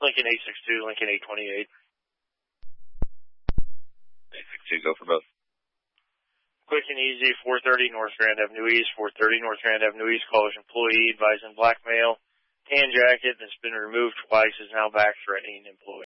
Lincoln 862, Lincoln 828. 862, go for both. Quick and easy, 430 North Grand Avenue East, 430 North Grand Avenue East, calls employee advising blackmail, tan jacket that's been removed twice is now back threatening employee.